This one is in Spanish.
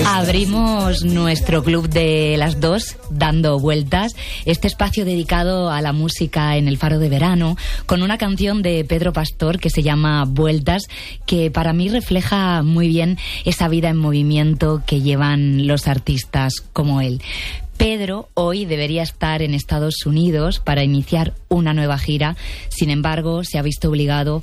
Abrimos nuestro club de las dos, Dando Vueltas, este espacio dedicado a la música en el Faro de Verano, con una canción de Pedro Pastor que se llama Vueltas, que para mí refleja muy bien esa vida en movimiento que llevan los artistas como él. Pedro hoy debería estar en Estados Unidos para iniciar una nueva gira, sin embargo se ha visto obligado